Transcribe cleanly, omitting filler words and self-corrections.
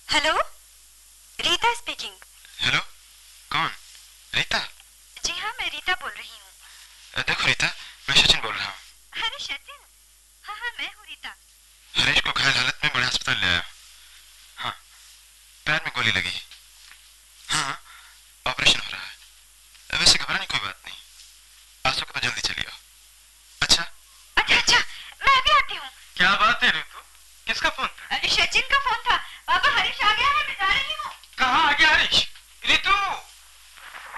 Hello, Rita speaking. Hello, कौन? रीता? जी हाँ, मैं रीता बोल रही हूँ। देखो रीता, मैं सचिन बोल रहा हूँ। अरे सचिन, हाँ हाँ मैं हूँ रीता। हरीश को घायल हालत में बड़े अस्पताल ले आया। हाँ, पैर में गोली लगी। हाँ, ऑपरेशन हो रहा है। वैसे घबराने की कोई बात नहीं। आ सको तो जल्दी चलिए। अच्छा अच्छा अच्छा, मैं अभी आती हूँ। क्या बात है ऋतु? किसका फोन था? सचिन का फोन था। पापा हरीश आ गया है, मैं जा रही हूँ। कहाँ आ गया हरीश?